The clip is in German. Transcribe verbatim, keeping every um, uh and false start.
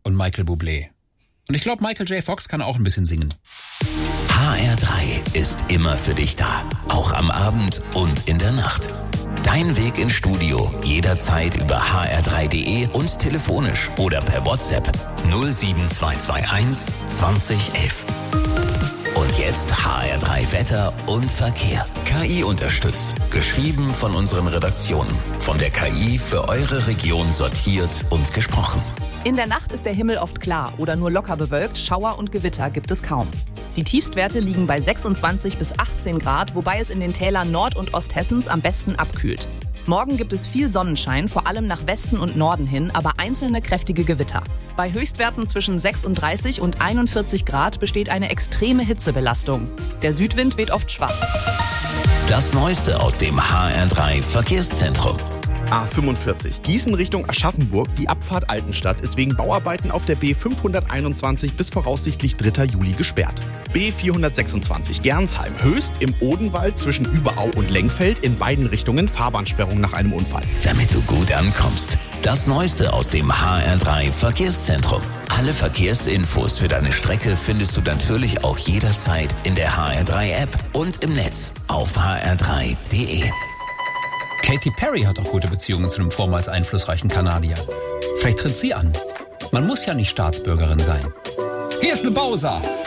und Michael Bublé. Und ich glaube, Michael J. Fox kann auch ein bisschen singen. H R drei ist immer für dich da. Auch am Abend und in der Nacht. Dein Weg ins Studio jederzeit über h r drei punkt d e und telefonisch oder per WhatsApp null sieben zwei zwei eins zwanzig elf. Und jetzt H R drei Wetter und Verkehr. K I unterstützt. Geschrieben von unseren Redaktionen. Von der K I für eure Region sortiert und gesprochen. In der Nacht ist der Himmel oft klar oder nur locker bewölkt. Schauer und Gewitter gibt es kaum. Die Tiefstwerte liegen bei sechsundzwanzig bis achtzehn Grad, wobei es in den Tälern Nord- und Osthessens am besten abkühlt. Morgen gibt es viel Sonnenschein, vor allem nach Westen und Norden hin, aber einzelne kräftige Gewitter. Bei Höchstwerten zwischen sechsunddreißig und einundvierzig Grad besteht eine extreme Hitzebelastung. Der Südwind weht oft schwach. Das Neueste aus dem H R drei Verkehrszentrum. A fünfundvierzig, Gießen Richtung Aschaffenburg. Die Abfahrt Altenstadt ist wegen Bauarbeiten auf der B fünfhunderteinundzwanzig bis voraussichtlich dritter Juli gesperrt. B vierhundertsechsundzwanzig, Gernsheim, Höchst im Odenwald zwischen Überau und Lengfeld, in beiden Richtungen Fahrbahnsperrung nach einem Unfall. Damit du gut ankommst. Das Neueste aus dem H R drei Verkehrszentrum. Alle Verkehrsinfos für deine Strecke findest du natürlich auch jederzeit in der H R drei App und im Netz auf h r drei punkt d e. Katy Perry hat auch gute Beziehungen zu einem vormals einflussreichen Kanadier. Vielleicht tritt sie an. Man muss ja nicht Staatsbürgerin sein. Hier ist eine Bowser.